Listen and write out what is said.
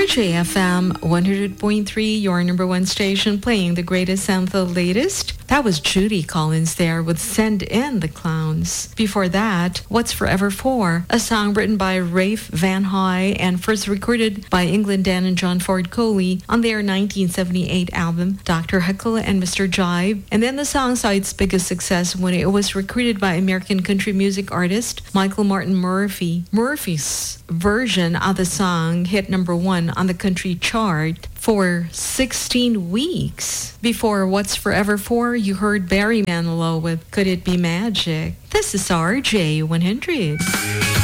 RJFM 100.3, your number one station, playing the greatest and the latest. That was Judy Collins there with Send In the Clowns. Before that, What's Forever For, a song written by Rafe Van Hoy and first recorded by England Dan and John Ford Coley on their 1978 album, Dr. Heckle and Mr. Jive. And then the song saw its biggest success when it was recorded by American country music artist Michael Martin Murphey. Murphy's version of the song hit number one on the country chart for 16 weeks. Before What's Forever For, you heard Barry Manilow with Could It Be Magic. This is RJ 100.